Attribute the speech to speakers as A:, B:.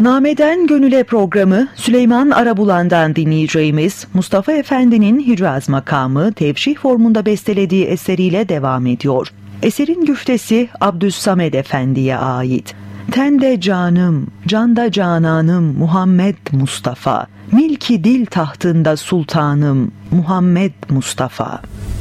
A: Nameden Gönüle programı Süleyman Arabulan'dan dinleyeceğimiz Mustafa Efendi'nin Hicaz makamı tevşih formunda bestelediği eseriyle devam ediyor. Eserin güftesi Abdüssamed Efendi'ye ait. Tende canım, canda cananım Muhammed Mustafa, milki dil tahtında sultanım Muhammed Mustafa.